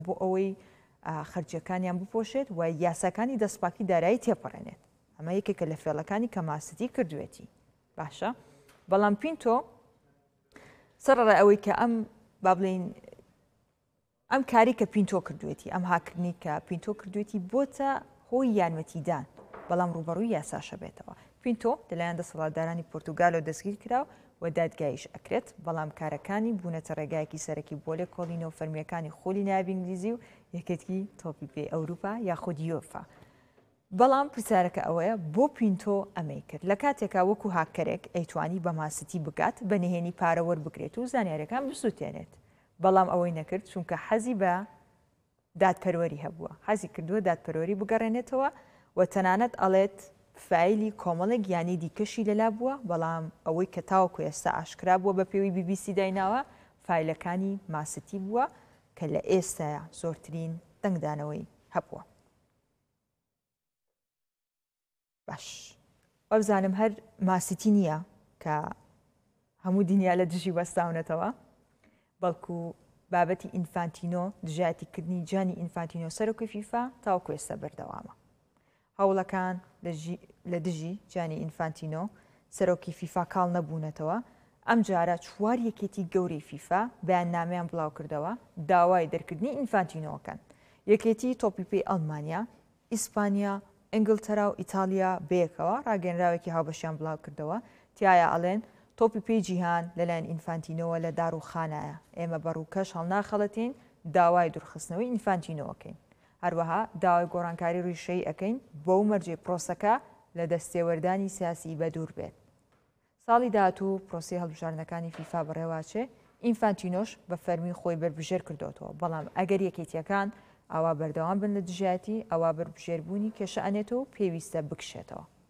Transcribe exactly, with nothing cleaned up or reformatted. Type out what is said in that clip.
بۆ ئەوەی خەرجیەکانیان بپۆشێت و یاساکانی دەستپاکی دارایی تێپەڕێنێت. ئەمە یەکێکە لە فێڵەکانی کە ماستی کردوێتی. باشە، بەڵام پینتۆ سەرڕای ئەوەی کە ئەم با بڵین ئەم کاری کە پینتۆ کردوێتی، ئەم هاکردنی کە پینتۆ کردوێتی بۆتە هۆی یارمەتیدان، بەڵام ڕوبەڕووی یاساشە بێتەوە. پینتۆ لەلایەن دەسەڵاتدارانی پۆرتوگالۆ دەستگیر کراو و دادگایش ئەکرێت، بەڵام کارەکانی بوونەتە ڕێگایەکی سەرەکی بۆ لێ کۆڵینەوە فەرمیەکانی خۆلی ناوی ئینگلیزی و یەکێتی تۆپی پێ ئەوروپا یاخود یۆفا. بەڵام پرسیارەکە ئەوەیە بۆ پینتۆ ئەمەی کرد لە کاتێکا وەکو هاکەرێک ئەیتوانی بە ماستی بگات بە نهێنی پارەوە بگرێت و زانیاریەکان بسووتێنێت، بەڵام ئەوەی نەکرد چونکە حەزی بە دادپەروەری هەبووە، حەزی کردووە دادپەروەری بگەڕێنێتەوە و تەنانەت ئەڵێت فایلی کۆمەڵێک گیانی دیکەشی لەلا بووە، بەڵام ئەوەی کە تاوەکو ئێستا ئاشکرا بووە بە پێوی بی بی سی دایناوە فایلەکانی ماستی بووە کە لە ئێستاە زۆرترین دەنگدانەوەی هەبووە. باش، وەبزانم هەر ماسیتی نییە کە هەموو دنیا لە دژی وەستاونەتەوە، بەڵکو بابەتی ئینفانتینۆ دژایەتیکردنی جانی ئینفانتینۆ سەرۆکی فیفا تاوەکو ئێستا بەردەوامە. هەوڵەکان لە دژی جانی ئینفانتینۆ سەرۆکی فیفا کاڵ نەبوونەتەوە. ئەم جارە چوار یەکێتی گەورەی فیفا بەیاننامەیان بڵاو کردەوە داوای دەرکردنی ئینفانتینۆکەن. یەکێتی تۆپی پێی ئەڵمانیا، ئیسپانیا، ئینگلتەرا و ئیتالیا بەیەکەوە ڕاگەنراوێکی هاوبەشیان بڵاو کردەوە، تایە ئەڵێن تۆپی پێی جیهان لەلایەن ئینفانتینۆوە لە داروخانایە، ئێمە بەڕووکەش هەڵناخەڵەتین داوای دوورخستنەوەی ئینفانتینۆەکەین. هەروەها داوای گۆڕانکاری ڕیشەی ئەەکەین بۆ مەرجێ پرۆسەکە لە دەستێوەردانی سیاسی بەدوور بێت. ساڵی داهاتوو پرۆسی هەڵبژاردنەکانی فیفا بەڕێواچێ ئینفانتینۆش بە فەرمی خۆی بربژێر کردوتەوە، بەڵام ئەگەر یەکێتیەکان ئاوا بەردەوام بن لە دژایەتی ئەوا بربژێربوونی کێشە ئەنێتەوە و پێویستە بکشێتەوە.